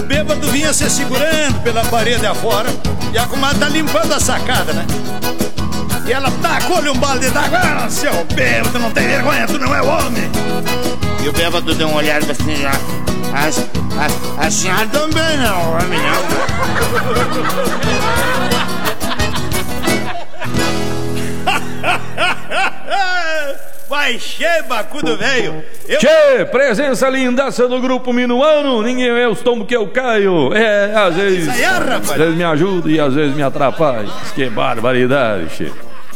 O bêbado vinha se segurando pela parede afora e a comadre tá limpando a sacada, né? E ela tacou-lhe um balde d'água. Ah, seu bêbado, não tem vergonha, tu não é homem. E o bêbado deu uma olhada assim, a senhora também não é homem, não. Vai, che, bacudo velho. Che, presença lindaça do grupo minuano. Ninguém é os tombos que eu caio. É, às vezes me ajuda e às vezes me atrapalha. Que barbaridade, che.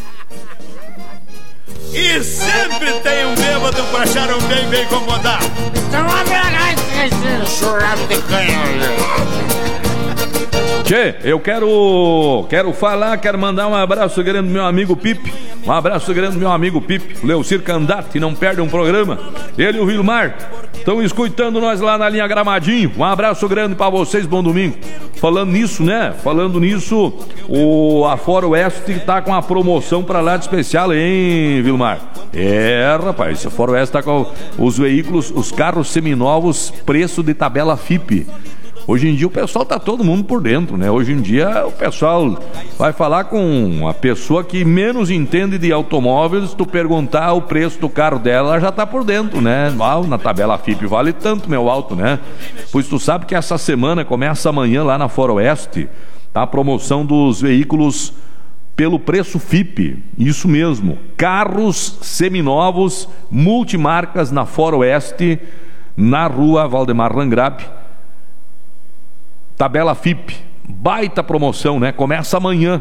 E sempre tem um bêbado pra achar um bem incomodado. Então esse chorado de canhão. Tchê, eu quero mandar um abraço grande do meu amigo Pipe. Um abraço grande do meu amigo Pipe, Leucir Candarte, não perde um programa. Ele e o Vilmar estão escutando nós lá na linha Gramadinho. Um abraço grande pra vocês, bom domingo. Falando nisso, a Fora Oeste tá com uma promoção pra lá de especial, hein, Vilmar? É, rapaz, a Fora Oeste tá com os veículos, os carros seminovos, preço de tabela FIPE. Hoje em dia o pessoal tá todo mundo por dentro, né? Hoje em dia o pessoal vai falar com a pessoa que menos entende de automóveis, tu perguntar o preço do carro dela, ela já tá por dentro, né? Na tabela FIPE vale tanto, meu alto, né? Pois tu sabe que essa semana começa amanhã lá na Fora Oeste, tá a promoção dos veículos pelo preço FIPE, isso mesmo, carros seminovos, multimarcas na Fora Oeste, na rua Valdemar Langrab. Tabela FIPE, baita promoção, né? Começa amanhã,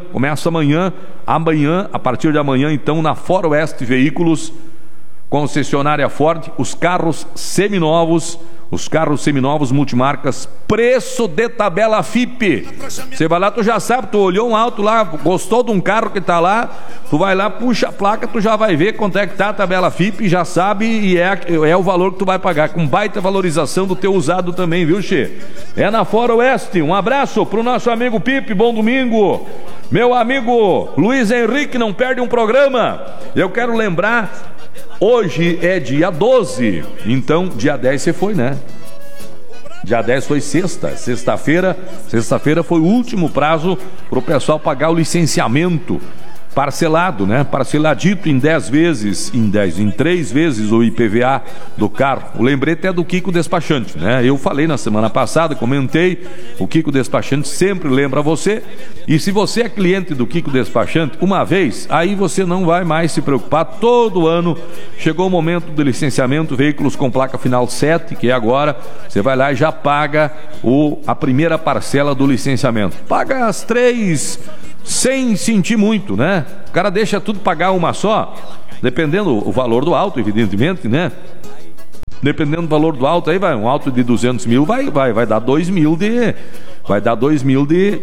a partir de amanhã, então, na Fora Oeste Veículos, concessionária Ford, os carros seminovos multimarcas, preço de tabela FIPE. Você vai lá, tu já sabe, tu olhou um auto lá, gostou de um carro que tá lá, tu vai lá, puxa a placa, tu já vai ver quanto é que tá a tabela FIPE, já sabe, e é o valor que tu vai pagar, com baita valorização do teu usado também, viu, Che? É na Fora Oeste. Um abraço pro nosso amigo Pipe, bom domingo. Meu amigo Luiz Henrique, não perde um programa. Eu quero lembrar, hoje é dia 12, então dia 10 você foi, né? Dia 10 foi sexta-feira foi o último prazo para o pessoal pagar o licenciamento parcelado, né? Parceladito em 10 vezes, em 3 vezes o IPVA do carro. O lembrete é do Kiko Despachante, né? Eu falei na semana passada, comentei, o Kiko Despachante sempre lembra você. E se você é cliente do Kiko Despachante, uma vez, aí você não vai mais se preocupar. Todo ano chegou o momento do licenciamento, veículos com placa final 7, que é agora, você vai lá e já paga a primeira parcela do licenciamento. Paga as 3 sem sentir muito, né? O cara deixa tudo pagar uma só, dependendo o valor do auto, evidentemente, né? Dependendo do valor do auto, aí vai um auto de 200 mil, vai dar 2 mil de... Vai dar 2 mil de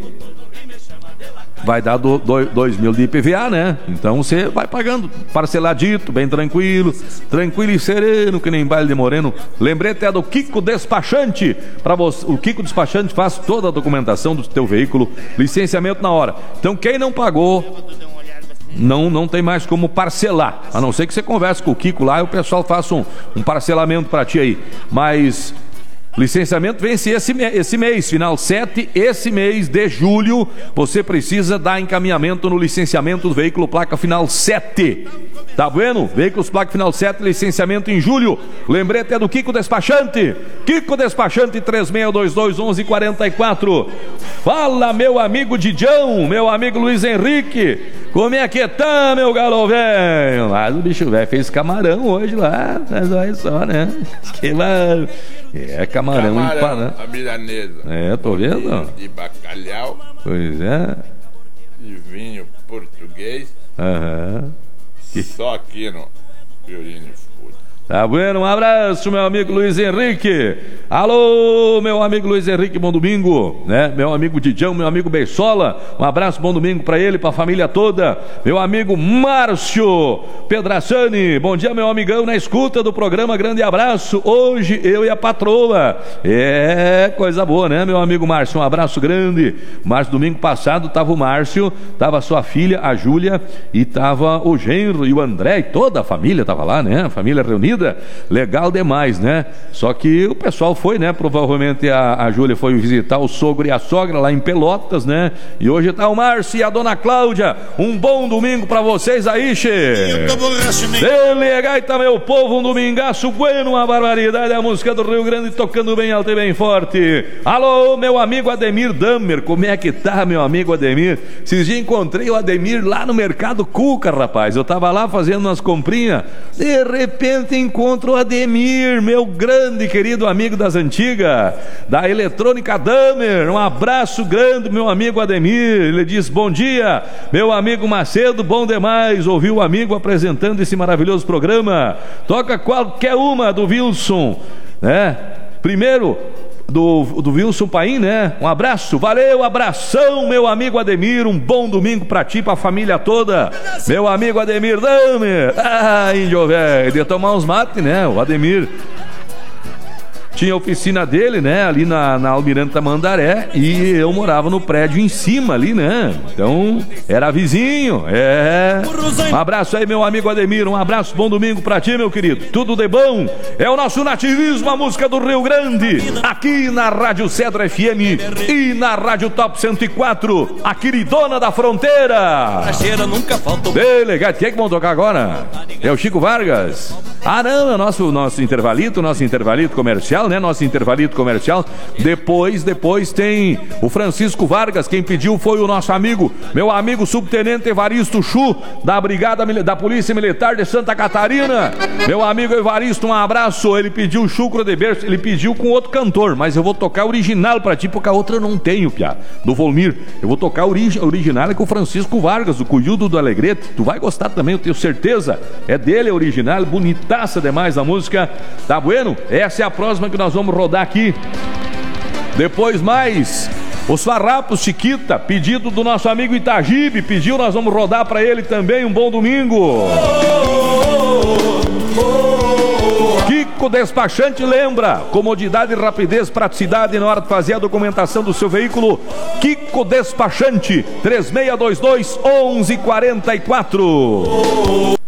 IPVA, né? Então você vai pagando parceladito, bem tranquilo e sereno, que nem baile de moreno. Lembrete é do Kiko Despachante. Para você, o Kiko Despachante faz toda a documentação do teu veículo, licenciamento na hora. Então quem não pagou, não tem mais como parcelar, a não ser que você converse com o Kiko lá e o pessoal faça um parcelamento para ti aí. Mas licenciamento vence esse mês, final 7, esse mês de julho, você precisa dar encaminhamento no licenciamento do veículo placa final 7. Tá vendo? Veículos placa final 7, licenciamento em julho. Lembrete é do Kiko Despachante. Kiko Despachante 3622-1144. Fala, meu amigo Didião, meu amigo Luiz Henrique. Como é que tá, meu galo velho? Mas o bicho velho fez camarão hoje lá, mas olha só, né? Que lá... É camarão empanado. A milanesa. É, tô vendo. De bacalhau. Pois é. De vinho português. Aham. Só aqui no Fiorini Food. Tá bueno, um abraço, meu amigo Luiz Henrique. Alô, meu amigo Luiz Henrique, bom domingo, né? Meu amigo Didião, meu amigo Beisola, um abraço, bom domingo pra ele, pra família toda. Meu amigo Márcio Pedrassani, bom dia, meu amigão, na escuta do programa, grande abraço. Hoje eu e a patroa, coisa boa, né, meu amigo Márcio, um abraço grande. Márcio, domingo passado tava o Márcio, tava a sua filha, a Júlia, e tava o genro e o André, e toda a família tava lá, né, a família reunida. querida, legal demais, né? Só que o pessoal foi, né? Provavelmente a Júlia foi visitar o sogro e a sogra lá em Pelotas, né? E hoje tá o Márcio e a dona Cláudia. Um bom domingo pra vocês aí, che. Delegai meu povo, um domingaço bueno, uma barbaridade. A música do Rio Grande tocando bem alto e bem forte. Alô, meu amigo Ademir Damer, como é que tá, meu amigo Ademir? Esses dias encontrei o Ademir lá no Mercado Cuca, rapaz. Eu tava lá fazendo umas comprinhas, de repente encontro o Ademir, meu grande querido amigo das antigas, da Eletrônica Damer. Um abraço grande, meu amigo Ademir. Ele diz: bom dia, meu amigo Macedo, bom demais ouvir o amigo apresentando esse maravilhoso programa. Toca qualquer uma do Wilson, né? Primeiro do Wilson Paim, né? Um abraço, valeu, abração, meu amigo Ademir. Um bom domingo pra ti, pra família toda, meu amigo Ademir Damer. Ah, índio velho, de tomar uns mates, né? O Ademir tinha a oficina dele, né, ali na Almirante Tamandaré, e eu morava no prédio em cima ali, né? Então, era vizinho, Um abraço aí, meu amigo Ademir, um abraço, bom domingo pra ti, meu querido. Tudo de bom. É o nosso nativismo, a música do Rio Grande, aqui na Rádio Cedro FM e na Rádio Top 104, a queridona da fronteira. Delegado, quem é que vão tocar agora? É o Chico Vargas? Ah, não, é nosso intervalito comercial, né? Nosso intervalito comercial. Depois tem o Francisco Vargas. Quem pediu foi o nosso amigo, meu amigo subtenente Evaristo Chu, da Polícia Militar de Santa Catarina. Meu amigo Evaristo, um abraço. Ele pediu Chucro de Berço, ele pediu com outro cantor, mas eu vou tocar original pra ti, porque a outra eu não tenho, piá, do Volmir. Eu vou tocar original com o Francisco Vargas, o Cuyudo do Alegrete. Tu vai gostar também, eu tenho certeza. É dele, é original, bonitaça demais a música. Tá bueno? Essa é a próxima que nós vamos rodar aqui. Depois mais os Farrapos Chiquita, pedido do nosso amigo Itagibe, pediu, nós vamos rodar pra ele também. Um bom domingo. Kiko Despachante lembra, comodidade, rapidez, praticidade na hora de fazer a documentação do seu veículo. Kiko Despachante, 3622-1144.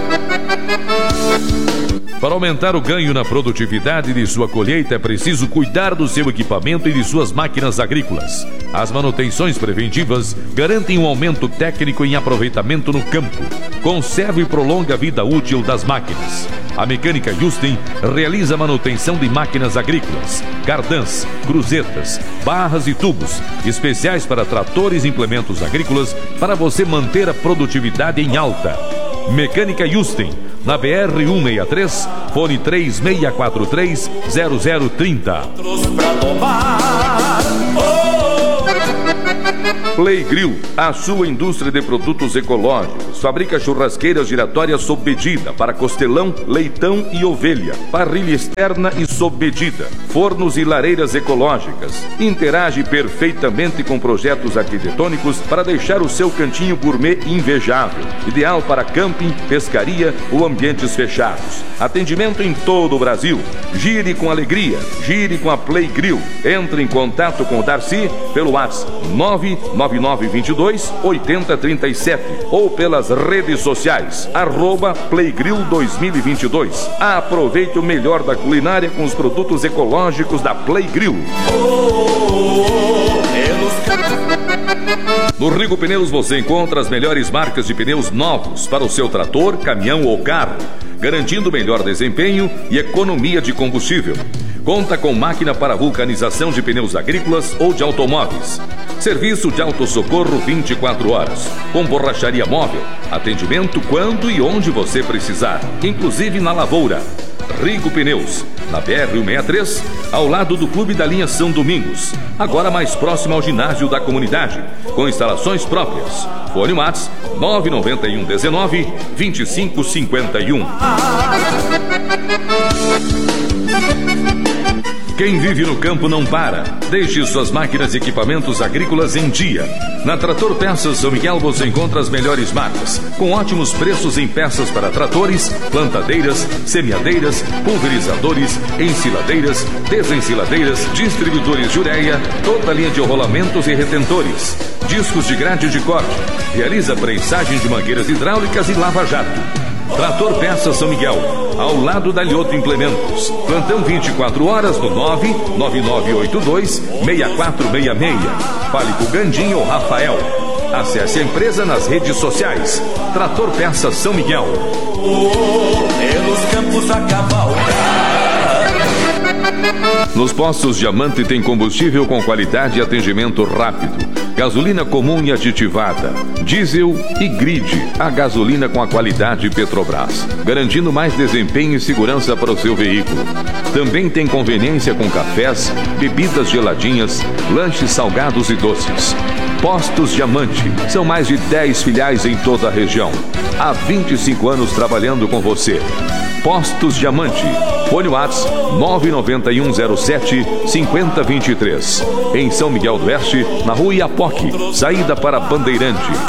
Para aumentar o ganho na produtividade de sua colheita, é preciso cuidar do seu equipamento e de suas máquinas agrícolas. As manutenções preventivas garantem um aumento técnico em aproveitamento no campo. Conserve e prolongue a vida útil das máquinas. A Mecânica Justin realiza manutenção de máquinas agrícolas, cardãs, cruzetas, barras e tubos, especiais para tratores e implementos agrícolas, para você manter a produtividade em alta. Mecânica Justin, na BR-163, fone 3643-0030. Play Grill, a sua indústria de produtos ecológicos. Fabrica churrasqueiras giratórias sob medida para costelão, leitão e ovelha. Parrilha externa e sob medida. Fornos e lareiras ecológicas. Interage perfeitamente com projetos arquitetônicos para deixar o seu cantinho gourmet invejável. Ideal para camping, pescaria ou ambientes fechados. Atendimento em todo o Brasil. Gire com alegria. Gire com a Play Grill. Entre em contato com o Darcy pelo WhatsApp 99922-8037 ou pelas redes sociais @Playgrill 2022. Aproveite o melhor da culinária com os produtos ecológicos da Play Grill. No Rigo Pneus você encontra as melhores marcas de pneus novos para o seu trator, caminhão ou carro, garantindo melhor desempenho e economia de combustível. Conta com máquina para vulcanização de pneus agrícolas ou de automóveis. Serviço de autossocorro 24 horas, com borracharia móvel. Atendimento quando e onde você precisar, inclusive na lavoura. Rigo Pneus, na BR-163, ao lado do Clube da Linha São Domingos. Agora mais próximo ao ginásio da comunidade, com instalações próprias. Fone Whats 99119-2551. Quem vive no campo não para. Deixe suas máquinas e equipamentos agrícolas em dia. Na Trator Peças São Miguel você encontra as melhores marcas, com ótimos preços em peças para tratores, plantadeiras, semeadeiras, pulverizadores, ensiladeiras, desensiladeiras, distribuidores de ureia, toda a linha de rolamentos e retentores, discos de grade de corte. Realiza prensagem de mangueiras hidráulicas e lava-jato. Trator Peças São Miguel, ao lado da Lioto Implementos. Plantão 24 horas no 99982-6466. Fale com o Gandinho ou Rafael. Acesse a empresa nas redes sociais. Trator Peças São Miguel. Pelos campos a cavalgar. Nos postos Diamante tem combustível com qualidade e atendimento rápido. Gasolina comum e aditivada, diesel e grid, a gasolina com a qualidade Petrobras, garantindo mais desempenho e segurança para o seu veículo. Também tem conveniência com cafés, bebidas geladinhas, lanches salgados e doces. Postos Diamante, são mais de 10 filiais em toda a região. Há 25 anos trabalhando com você. Postos Diamante, Fone WhatsApp 99107-5023. Em São Miguel do Oeste, na rua Iapoque, saída para Bandeirante.